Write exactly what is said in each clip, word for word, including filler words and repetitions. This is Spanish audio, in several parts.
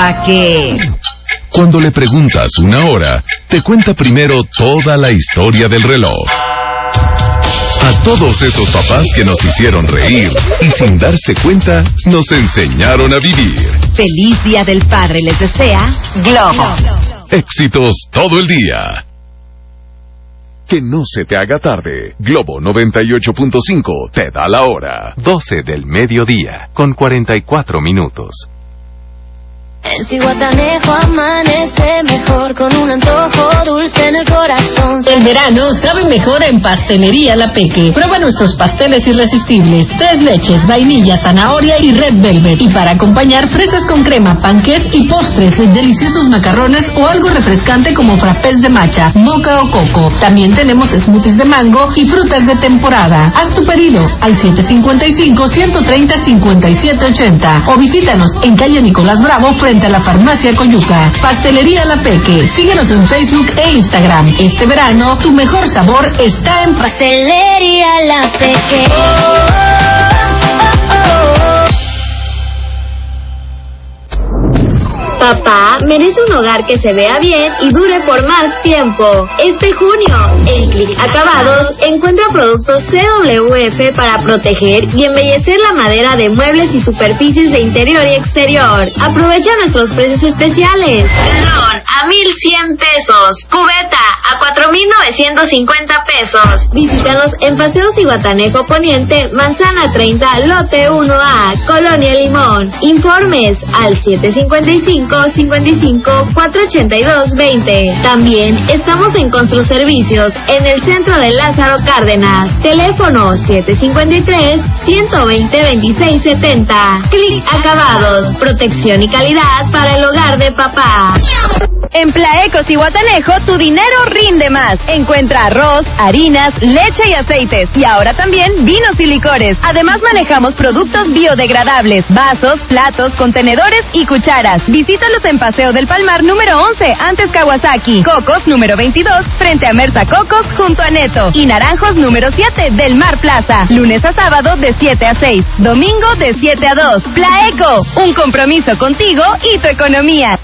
¿Pa qué? Cuando le preguntas una hora, te cuenta primero toda la historia del reloj. A todos esos papás que nos hicieron reír y sin darse cuenta, nos enseñaron a vivir. Feliz Día del Padre les desea Globo. Éxitos todo el día. Que no se te haga tarde. Globo noventa y ocho punto cinco te da la hora. doce del mediodía, con cuarenta y cuatro minutos. En Zihuatanejo amanece mejor con un antojo dulce en el corazón. El verano sabe mejor en Pastelería La Peque. Prueba nuestros pasteles irresistibles. Tres leches, vainilla, zanahoria y red velvet. Y para acompañar, fresas con crema, panqués y postres, deliciosos macarrones o algo refrescante como frappés de matcha, moca o coco. También tenemos smoothies de mango y frutas de temporada. Haz tu pedido al siete cinco cinco, uno tres cero, cinco siete ocho cero o visítanos en calle Nicolás Bravo frente a la farmacia Coyuca. Pastelería La Peque. Síguenos en Facebook e Instagram. Este verano, tu mejor sabor está en Pastelería La Peque. Papá merece un hogar que se vea bien y dure por más tiempo. Este junio, en Click Acabados, encuentra productos C W F para proteger y embellecer la madera de muebles y superficies de interior y exterior. Aprovecha nuestros precios especiales. Galón a mil cien pesos. Cubeta a cuatro mil novecientos cincuenta pesos. Visítanos en Paseo Zihuatanejo Poniente, Manzana treinta, Lote uno A, Colonia Limón. Informes al siete cinco cinco, cincuenta y cinco, cuatrocientos ochenta y dos, veinte. También estamos en Construservicios en el centro de Lázaro Cárdenas. Teléfono siete cinco tres, uno dos cero, veintiséis setenta. Click Acabados. Protección y calidad para el hogar de papá. En Plaeco Zihuatanejo, tu dinero rinde más. Encuentra arroz, harinas, leche y aceites. Y ahora también vinos y licores. Además manejamos productos biodegradables, vasos, platos, contenedores y cucharas. Visítalos en Paseo del Palmar número once, antes Kawasaki. Cocos número veintidós, frente a Mersa Cocos, junto a Neto. Y Naranjos número siete, del Mar Plaza. Lunes a sábado de siete a seis. Domingo de siete a dos. Plaeco, un compromiso contigo y tu economía.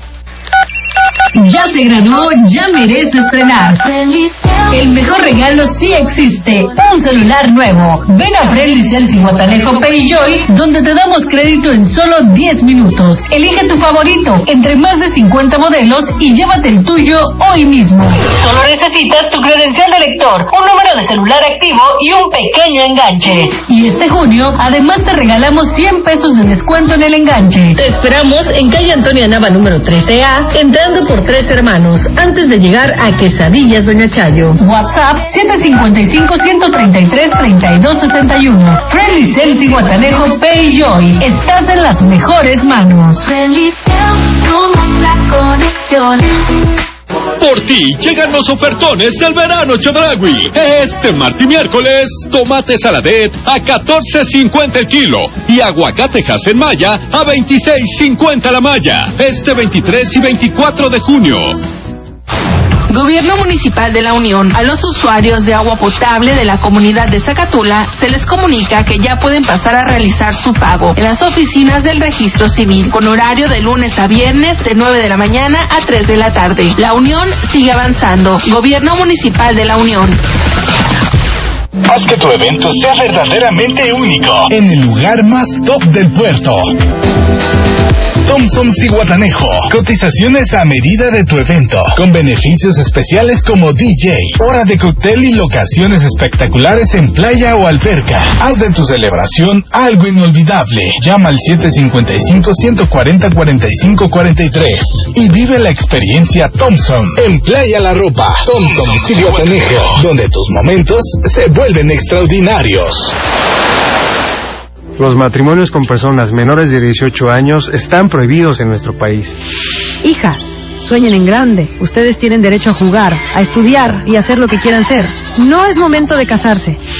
Ya se graduó, ya merece estrenar. El mejor regalo sí existe, un celular nuevo. Ven a Friendly Cell Zihuatanejo Payjoy, donde te damos crédito en solo diez minutos. Elige tu favorito entre más de cincuenta modelos y llévate el tuyo hoy mismo. Solo necesitas tu credencial de lector, un número de celular activo y un pequeño enganche. Y este junio, además te regalamos cien pesos de descuento en el enganche. Te esperamos en calle Antonia Nava número trece A, entrando por Tres Hermanos, antes de llegar a Quesadillas Doña Chayo. WhatsApp siete cinco cinco, uno tres tres, tres dos seis uno. Friendly Cell Zihuatanejo Payjoy. Estás en las mejores manos. Friendly Cell, como la conexión. Por ti llegan los ofertones del verano Chedraui. Este martes y miércoles, tomate saladet a catorce cincuenta el kilo y aguacate Hasenmaya a veintiséis cincuenta la malla. Este veintitrés y veinticuatro de junio. Gobierno Municipal de la Unión. A los usuarios de agua potable de la comunidad de Zacatula se les comunica que ya pueden pasar a realizar su pago en las oficinas del Registro Civil, con horario de lunes a viernes de nueve de la mañana a tres de la tarde. La Unión sigue avanzando. Gobierno Municipal de la Unión. Haz que tu evento sea verdaderamente único en el lugar más top del puerto. Thompson Zihuatanejo. Cotizaciones a medida de tu evento, con beneficios especiales como D J, hora de cóctel y locaciones espectaculares en playa o alberca. Haz de tu celebración algo inolvidable. Llama al siete cinco cinco, uno cuatro cero, cuatro cinco cuatro tres y vive la experiencia Thompson en Playa La Ropa. Thompson Zihuatanejo, donde tus momentos se vuelven extraordinarios. Los matrimonios con personas menores de dieciocho años están prohibidos en nuestro país. Hijas, sueñen en grande. Ustedes tienen derecho a jugar, a estudiar y a hacer lo que quieran ser. No es momento de casarse.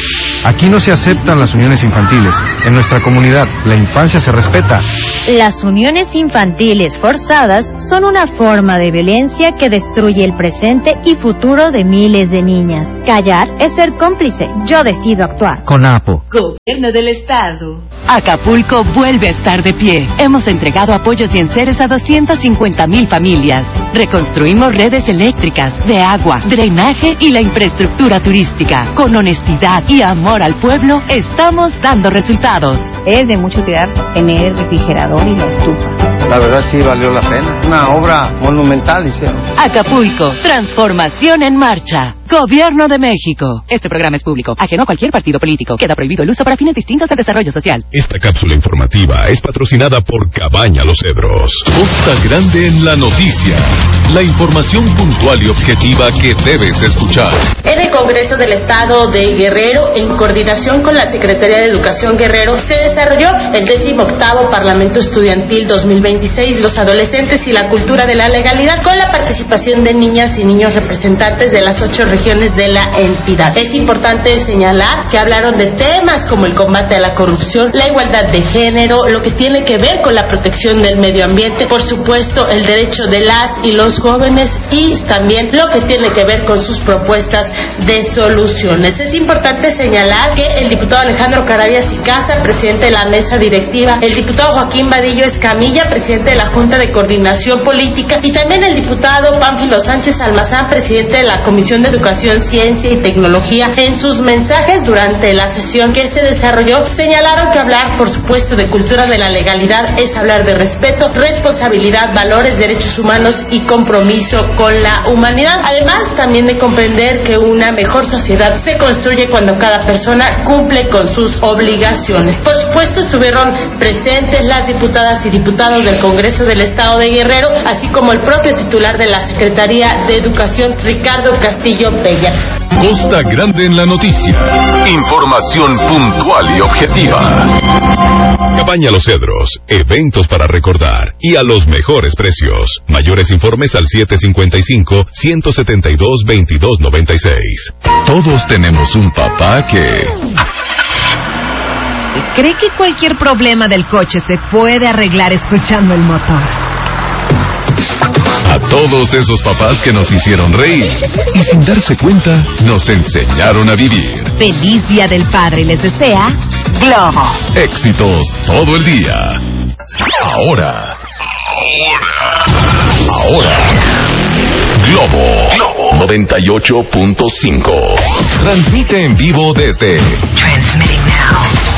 Aquí no se aceptan las uniones infantiles. En nuestra comunidad, la infancia se respeta. Las uniones infantiles forzadas son una forma de violencia que destruye el presente y futuro de miles de niñas. Callar es ser cómplice. Yo decido actuar. CONAPO. Gobierno del Estado. Acapulco vuelve a estar de pie. Hemos entregado apoyos y enseres a doscientas cincuenta mil familias. Reconstruimos redes eléctricas, de agua, drenaje y la infraestructura turística. Con honestidad y amor al pueblo, estamos dando resultados. Es de mucha utilidad tener el refrigerador y la estufa. La verdad sí valió la pena. Una obra monumental hicieron. Acapulco, transformación en marcha. Gobierno de México. Este programa es público, ajeno a cualquier partido político. Queda prohibido el uso para fines distintos al desarrollo social. Esta cápsula informativa es patrocinada por Cabaña Los Cedros. Costa Grande en la noticia. La información puntual y objetiva que debes escuchar. En el Congreso del Estado de Guerrero, en coordinación con la Secretaría de Educación Guerrero, se desarrolló el decimoctavo Parlamento Estudiantil dos mil veintiséis, los adolescentes y la cultura de la legalidad, con la participación de niñas y niños representantes de las ocho regiones de la entidad. Es importante señalar que hablaron de temas como el combate a la corrupción, la igualdad de género, lo que tiene que ver con la protección del medio ambiente, por supuesto el derecho de las y los jóvenes y también lo que tiene que ver con sus propuestas de soluciones. Es importante señalar que el diputado Alejandro Carabias y Casa, presidente de la mesa directiva, el diputado Joaquín Vadillo Escamilla, presidente de la Junta de Coordinación Política, y también el diputado Pánfilo Sánchez Almazán, presidente de la Comisión de Educación, Ciencia y Tecnología, en sus mensajes durante la sesión que se desarrolló, señalaron que hablar, por supuesto, de cultura de la legalidad es hablar de respeto, responsabilidad, valores, derechos humanos y compromiso con la humanidad. Además, también de comprender que una mejor sociedad se construye cuando cada persona cumple con sus obligaciones. Por supuesto, estuvieron presentes las diputadas y diputados del Congreso del Estado de Guerrero, así como el propio titular de la Secretaría de Educación, Ricardo Castillo Pella. Costa Grande en la noticia. Información puntual y objetiva. Cabaña Los Cedros. Eventos para recordar y a los mejores precios. Mayores informes al siete cincuenta y cinco, ciento setenta y dos, veintidós noventa y seis. Todos tenemos un papá que... ¿Cree que cualquier problema del coche se puede arreglar escuchando el motor? A todos esos papás que nos hicieron reír y sin darse cuenta nos enseñaron a vivir. Feliz Día del Padre les desea Globo. Éxitos todo el día. Ahora. Ahora. Ahora. Globo. Globo noventa y ocho punto cinco. Transmite en vivo desde Transmitting now.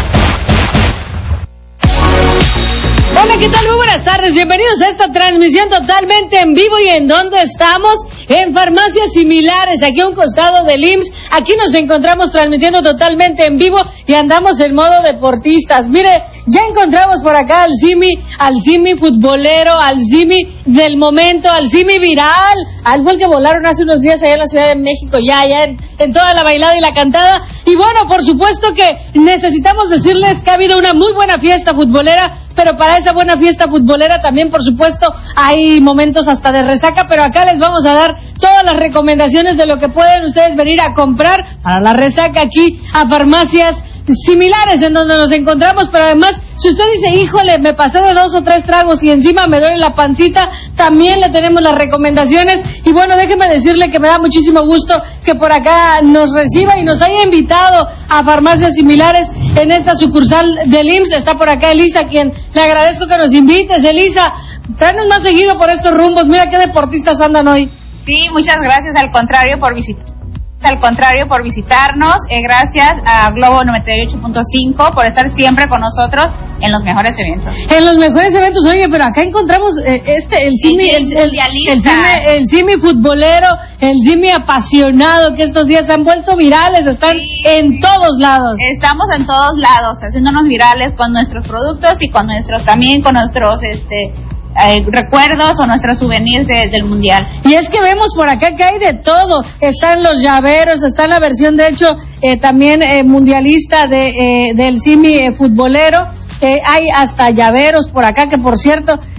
Hola, ¿qué tal? Muy buenas tardes, bienvenidos a esta transmisión totalmente en vivo. ¿Y en dónde estamos? En Farmacias Similares, aquí a un costado del I M S S. Aquí nos encontramos transmitiendo totalmente en vivo y andamos en modo deportistas. Mire, ya encontramos por acá al Simi, al Simi futbolero, al Simi del momento, al Simi viral, al fue el que volaron hace unos días allá en la Ciudad de México, ya, ya en, en toda la bailada y la cantada. Y bueno, por supuesto que necesitamos decirles que ha habido una muy buena fiesta futbolera, pero para esa buena fiesta futbolera también, por supuesto, hay momentos hasta de resaca, pero acá les vamos a dar todas las recomendaciones de lo que pueden ustedes venir a comprar para la resaca aquí a Farmacias Similares, en donde nos encontramos. Pero además, si usted dice, híjole, me pasé de dos o tres tragos y encima me duele la pancita, también le tenemos las recomendaciones. Y bueno, déjeme decirle que me da muchísimo gusto que por acá nos reciba y nos haya invitado a Farmacias Similares en esta sucursal del I M S S. Está por acá Elisa, quien le agradezco que nos invites. Elisa, tráenos más seguido por estos rumbos. Mira qué deportistas andan hoy. Sí, muchas gracias, al contrario por visitar. Al contrario por visitarnos, eh, gracias a Globo noventa y ocho punto cinco por estar siempre con nosotros en los mejores eventos. En los mejores eventos, oye, pero acá encontramos eh, este el Simi, el, el, el, el, Simi, el Simi futbolero, el Simi apasionado, que estos días se han vuelto virales, están sí, en todos lados. Estamos en todos lados, haciéndonos virales con nuestros productos y con nuestros, también con nuestros, este... Eh, recuerdos o nuestros souvenirs de, del mundial. Y es que vemos por acá que hay de todo. Están los llaveros, está la versión de hecho eh, también eh, mundialista de eh, del Simi eh, futbolero. Eh, hay hasta llaveros por acá, que por cierto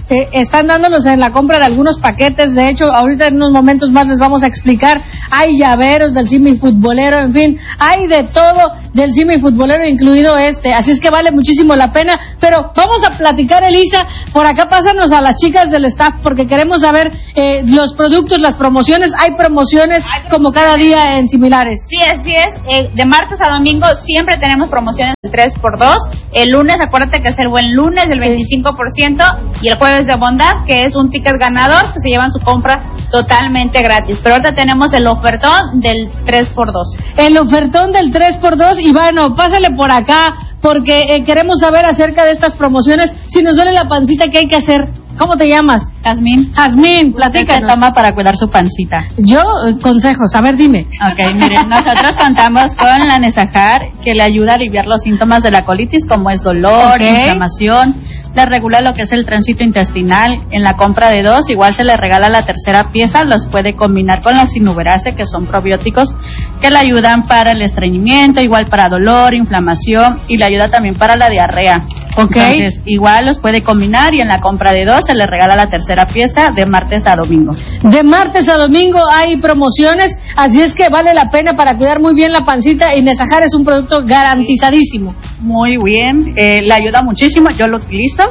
eh, están dándolos en la compra de algunos paquetes. De hecho, ahorita en unos momentos más les vamos a explicar. Hay llaveros del Simi Futbolero, en fin, hay de todo del Simi Futbolero, incluido este. Así es que vale muchísimo la pena. Pero vamos a platicar, Elisa. Por acá pásanos a las chicas del staff porque queremos saber eh, los productos, las promociones. Hay promociones, hay promociones como cada día en Similares. Sí, así es. Eh, de martes a domingo siempre tenemos promociones del tres por dos. El lunes, acuérdate que es el buen lunes del veinticinco por ciento. Y el jueves de bondad, que es un ticket ganador que se llevan su compra totalmente gratis. Pero ahorita tenemos el ofertón del tres por dos. El ofertón del tres por dos. Y bueno, pásale por acá porque eh, queremos saber acerca de estas promociones. Si nos duele la pancita, ¿qué hay que hacer? ¿Cómo te llamas? Jazmín. Jazmín, platícanos. ¿Qué toma para cuidar su pancita? Yo, eh, consejos, a ver, dime. Ok, miren, nosotros contamos con la Nesajar, que le ayuda a aliviar los síntomas de la colitis, como es dolor, okay, inflamación, le regula lo que es el tránsito intestinal. En la compra de dos, igual se le regala la tercera pieza, los puede combinar con la Sinuberase, que son probióticos, que le ayudan para el estreñimiento, igual para dolor, inflamación, y le ayuda también para la diarrea. Ok. Entonces, igual los puede combinar y en la compra de dos se le regala la tercera pieza de martes a domingo. De martes a domingo hay promociones, así es que vale la pena para cuidar muy bien la pancita y Nesajar es un producto garantizadísimo. Muy bien, eh, le ayuda muchísimo, yo lo utilizo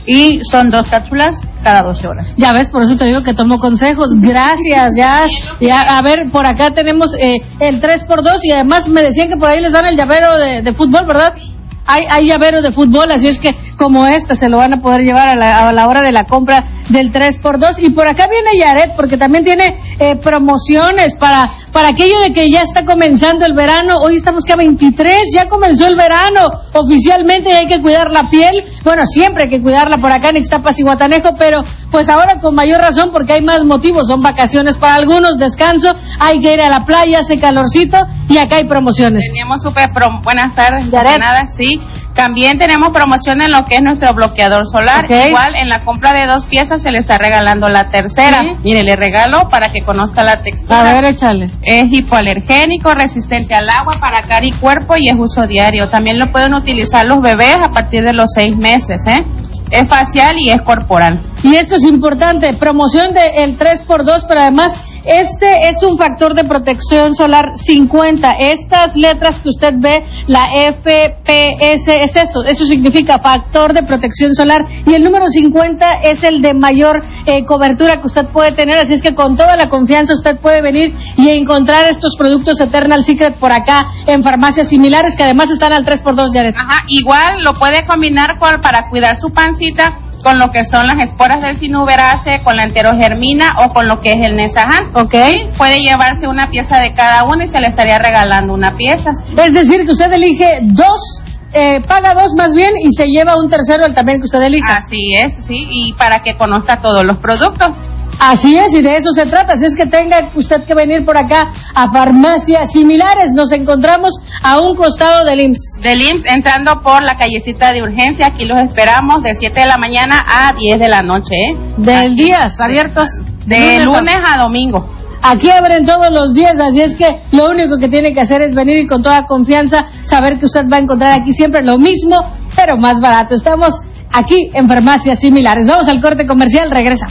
y son dos cápsulas cada doce horas. Ya ves, por eso te digo que tomo consejos. Gracias, ya, ya a ver, por acá tenemos eh, el tres por dos y además me decían que por ahí les dan el llavero de, de fútbol, ¿verdad? Hay, hay llavero de fútbol, así es que como este se lo van a poder llevar a la, a la hora de la compra del tres por dos. Y por acá viene Yaret, porque también tiene eh, promociones para para aquello de que ya está comenzando el verano. Hoy estamos que a veintitrés, ya comenzó el verano oficialmente y hay que cuidar la piel. Bueno, siempre hay que cuidarla por acá en Ixtapas y Guatanejo, pero pues ahora con mayor razón porque hay más motivos. Son vacaciones para algunos, descanso, hay que ir a la playa, hace calorcito y acá hay promociones. Teníamos súper prom- buenas tardes, Yaret. Nada, sí. También tenemos promoción en lo que es nuestro bloqueador solar. Okay. Igual en la compra de dos piezas se le está regalando la tercera. Sí. Mire, le regalo para que conozca la textura. A ver, échale. Es hipoalergénico, resistente al agua para cara y cuerpo y es uso diario. También lo pueden utilizar los bebés a partir de los seis meses, ¿eh? Es facial y es corporal. Y esto es importante, promoción del tres por dos, pero además este es un factor de protección solar cincuenta. Estas letras que usted ve, la F P S, es eso, eso significa factor de protección solar. Y el número cincuenta es el de mayor eh, cobertura que usted puede tener, así es que con toda la confianza usted puede venir y encontrar estos productos Eternal Secret por acá en farmacias similares que además están al tres por dos, Yaret. Ajá, igual lo puede combinar con, para cuidar su pancita con lo que son las esporas del Sinuberase, con la enterogermina o con lo que es el Nesajar. Ok. ¿Sí? Puede llevarse una pieza de cada una y se le estaría regalando una pieza. Es decir, que usted elige dos, eh, paga dos más bien y se lleva un tercero el también que usted elija. Así es, sí, y para que conozca todos los productos. Así es, y de eso se trata. Así es que tenga usted que venir por acá a farmacias similares. Nos encontramos a un costado del I M S S. Del I M S S, entrando por la callecita de urgencia. Aquí los esperamos de siete de la mañana a diez de la noche, ¿eh? Del días abiertos. De lunes a domingo. Aquí abren todos los días, así es que lo único que tiene que hacer es venir y con toda confianza saber que usted va a encontrar aquí siempre lo mismo, pero más barato. Estamos aquí en farmacias similares. Vamos al corte comercial, regresamos.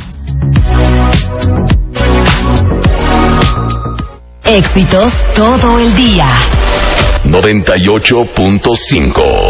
Éxitos todo el día. noventa y ocho punto cinco